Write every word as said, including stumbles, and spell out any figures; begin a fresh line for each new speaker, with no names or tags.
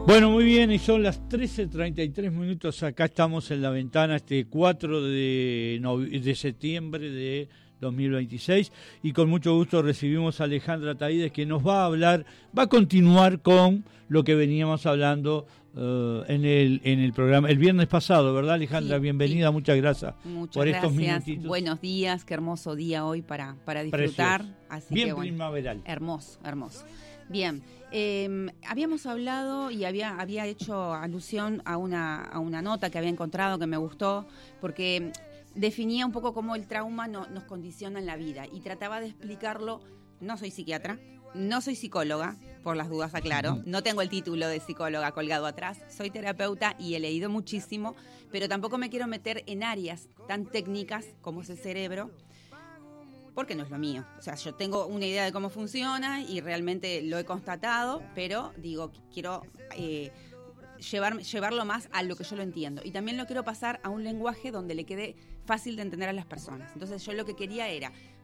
Bueno, muy bien, y son las trece treinta y tres minutos, acá estamos en la ventana este cuatro de, nove- de septiembre de dos mil veintiséis y con mucho gusto recibimos a Alejandra Taídes, que nos va a hablar, va a continuar con lo que veníamos hablando uh, en el en el programa el viernes pasado, ¿verdad, Alejandra?
Sí,
Bienvenida,
sí.
muchas gracias
Muchas
por estos
gracias.
minutitos.
Buenos días, qué hermoso día hoy para, para disfrutar.
Precioso.
Así
Bien
que, bueno,
primaveral.
hermoso, hermoso. Bien, eh, habíamos hablado y había había hecho alusión a una a una nota que había encontrado que me gustó, porque definía un poco cómo el trauma no, nos condiciona en la vida y trataba de explicarlo. No soy psiquiatra, no soy psicóloga, por las dudas aclaro, no tengo el título de psicóloga colgado atrás, soy terapeuta y he leído muchísimo, pero tampoco me quiero meter en áreas tan técnicas como es el cerebro, porque no es lo mío. O sea, yo tengo una idea de cómo funciona y realmente lo he constatado, pero digo, quiero eh, llevar, llevarlo más a lo que yo lo entiendo. Y también lo quiero pasar a un lenguaje donde le quede fácil de entender a las personas. Entonces yo lo que quería era